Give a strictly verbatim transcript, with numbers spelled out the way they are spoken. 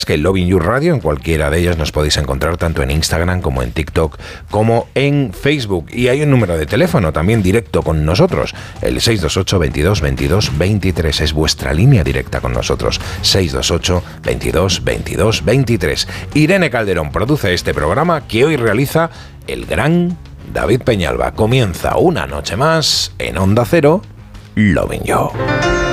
que Loving You Radio, en cualquiera de ellas nos podéis encontrar tanto en Instagram como en TikTok como en Facebook. Y hay un número de teléfono también directo con nosotros, el seis dos ocho, veintidós, veintidós, veintitrés, es vuestra línea directa con nosotros, seis dos ocho, veintidós, veintidós, veintitrés. Irene Calderón produce este programa que hoy realiza el gran David Peñalba. Comienza una noche más en Onda Cero, Loving You.